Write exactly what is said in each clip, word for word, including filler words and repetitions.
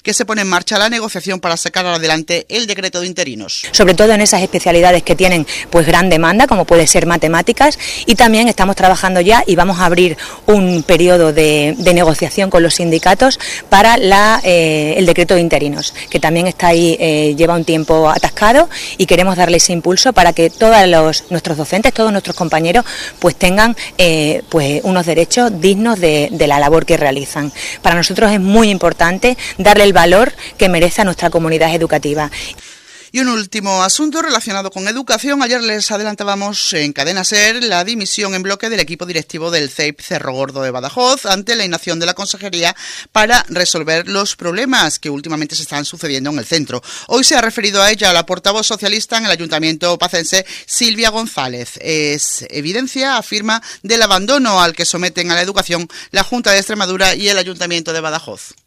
que se pone en marcha la negociación para sacar adelante el decreto de interinos. Sobre todo en esas especialidades que tienen pues gran demanda, como puede ser matemáticas, y también estamos trabajando ya y vamos a abrir un periodo de, de negociación con los sindicatos para la, eh, el decreto de interinos, que también está ahí, eh, lleva un tiempo atascado, y queremos darle ese impulso para que todos los, nuestros docentes, todos nuestros compañeros, pues tengan eh, pues unos derechos dignos de, de la labor que realizan. Para nosotros es muy importante darle el valor que merece a nuestra comunidad educativa. Y un último asunto relacionado con educación. Ayer les adelantábamos en Cadena SER la dimisión en bloque del equipo directivo del C E I P Cerro Gordo de Badajoz ante la inacción de la Consejería para resolver los problemas que últimamente se están sucediendo en el centro. Hoy se ha referido a ella la portavoz socialista en el Ayuntamiento pacense, Silvia González. Es evidencia, afirma, del abandono al que someten a la educación la Junta de Extremadura y el Ayuntamiento de Badajoz.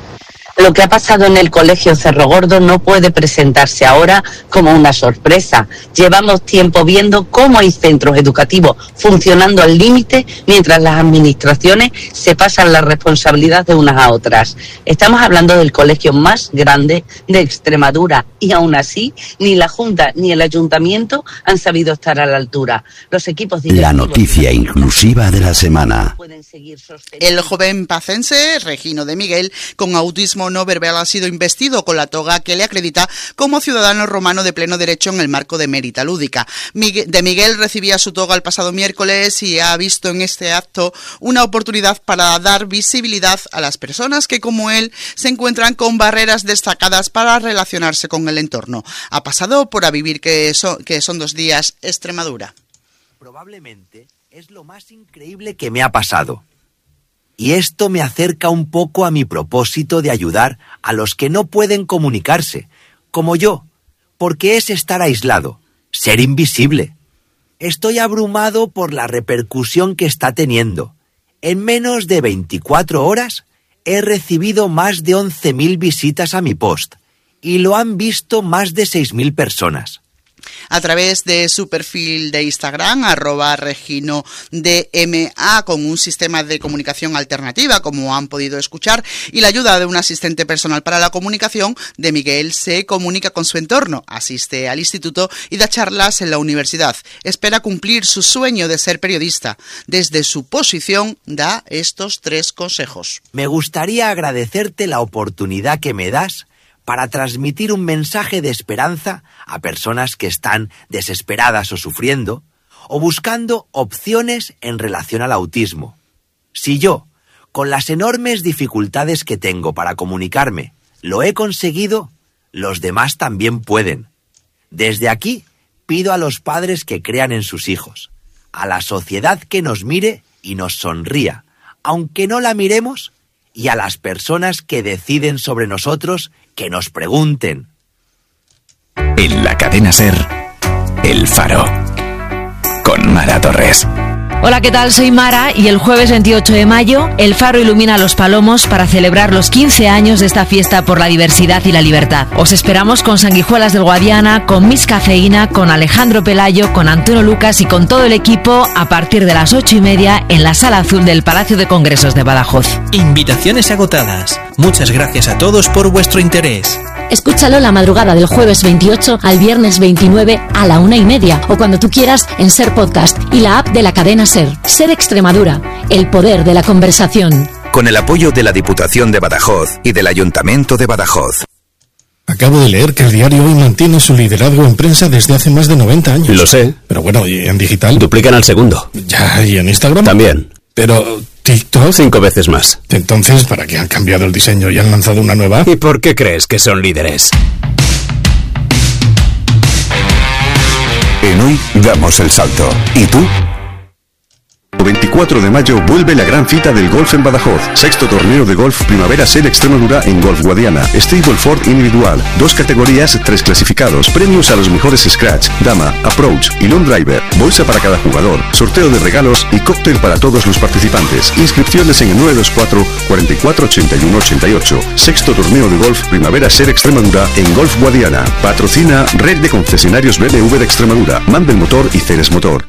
Lo que ha pasado en el Colegio Cerro Gordo no puede presentarse ahora como una sorpresa. Llevamos tiempo viendo cómo hay centros educativos funcionando al límite mientras las administraciones se pasan la responsabilidad de unas a otras. Estamos hablando del colegio más grande de Extremadura y aún así ni la Junta ni el Ayuntamiento han sabido estar a la altura. Los equipos directivos... La noticia inclusiva de la semana. El joven pacense, Regino de Miguel, con autismo no verbal, ha sido investido con la toga que le acredita como ciudadano romano de pleno derecho en el marco de Mérita Lúdica. De Miguel recibía su toga el pasado miércoles y ha visto en este acto una oportunidad para dar visibilidad a las personas que, como él, se encuentran con barreras destacadas para relacionarse con el entorno. Ha pasado por A Vivir, que son, que son dos días, Extremadura. Probablemente es lo más increíble que me ha pasado. Y esto me acerca un poco a mi propósito de ayudar a los que no pueden comunicarse, como yo, porque es estar aislado, ser invisible. Estoy abrumado por la repercusión que está teniendo. En menos de veinticuatro horas he recibido más de once mil visitas a mi post y lo han visto más de seis mil personas. A través de su perfil de Instagram, arroba Regino D M A, con un sistema de comunicación alternativa, como han podido escuchar, y la ayuda de un asistente personal para la comunicación, de Miguel se comunica con su entorno, asiste al instituto y da charlas en la universidad. Espera cumplir su sueño de ser periodista. Desde su posición da estos tres consejos. Me gustaría agradecerte la oportunidad que me das para transmitir un mensaje de esperanza a personas que están desesperadas o sufriendo, o buscando opciones en relación al autismo. Si yo, con las enormes dificultades que tengo para comunicarme, lo he conseguido, los demás también pueden. Desde aquí, pido a los padres que crean en sus hijos, a la sociedad que nos mire y nos sonría, aunque no la miremos, y a las personas que deciden sobre nosotros que nos pregunten. En la cadena SER, El Faro, con Mara Torres. Hola, ¿qué tal? Soy Mara y el jueves veintiocho de mayo El Faro ilumina Los Palomos para celebrar los quince años de esta fiesta por la diversidad y la libertad. Os esperamos con Sanguijuelas del Guadiana, con Miss Cafeína, con Alejandro Pelayo, con Antonio Lucas y con todo el equipo a partir de las ocho y media en la Sala Azul del Palacio de Congresos de Badajoz. Invitaciones agotadas. Muchas gracias a todos por vuestro interés. Escúchalo la madrugada del jueves veintiocho al viernes veintinueve a la una y media o cuando tú quieras en SER Podcast y la app de la cadena SER. SER Extremadura, el poder de la conversación. Con el apoyo de la Diputación de Badajoz y del Ayuntamiento de Badajoz. Acabo de leer que el diario Hoy mantiene su liderazgo en prensa desde hace más de noventa años. Lo sé. Pero bueno, ¿y en digital? Duplican al segundo. Ya, ¿y en Instagram? También. Pero TikTok... Cinco veces más. Entonces, ¿para qué han cambiado el diseño y han lanzado una nueva? ¿Y por qué crees que son líderes? En Hoy damos el salto. ¿Y tú? veinticuatro de mayo vuelve la gran cita del golf en Badajoz. Sexto torneo de golf Primavera SER Extremadura en Golf Guadiana. Stable Ford individual. Dos categorías, tres clasificados. Premios a los mejores Scratch, Dama, Approach y Long Driver. Bolsa para cada jugador. Sorteo de regalos y cóctel para todos los participantes. Inscripciones en el nueve dos cuatro, cuatro cuatro, ocho uno ocho ocho. Sexto torneo de golf Primavera SER Extremadura en Golf Guadiana. Patrocina Red de Concesionarios B M W de Extremadura. Mandel Motor y Ceres Motor.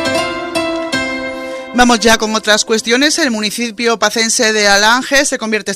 Vamos ya con otras cuestiones. El municipio pacense de Alange se convierte